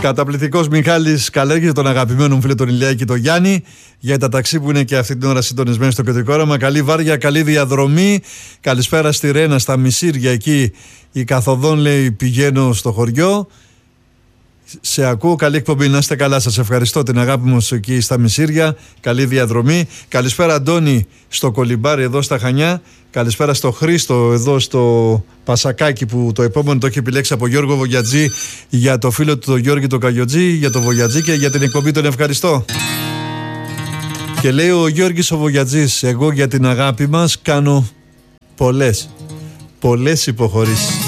Καταπληκτικός Μιχάλης Καλέργης, τον αγαπημένο μου φίλο τον Ηλιάκη τον Γιάννη, για τα ταξί που είναι και αυτή την ώρα συντονισμένοι στο κεντρικό όραμα. Καλή βάρια, καλή διαδρομή. Καλησπέρα στη Ρένα, στα Μισήρια, εκεί η καθοδόν λέει πηγαίνω στο χωριό. Σε ακούω, καλή εκπομπή, να είστε καλά, σας ευχαριστώ, την αγάπη μου εκεί στα Μισήρια, καλή διαδρομή. Καλησπέρα Αντώνη στο Κολυμπάρι εδώ στα Χανιά. Καλησπέρα στο Χρήστο εδώ στο Πασακάκι που το επόμενο το έχει επιλέξει από Γιώργο Βογιατζή, για το φίλο του τον Γιώργη το Καγιοτζή, για το Βογιατζή και για την εκπομπή τον ευχαριστώ. Και λέει ο Γιώργης ο Βογιατζής, εγώ για την αγάπη μας κάνω πολλές υποχωρήσεις.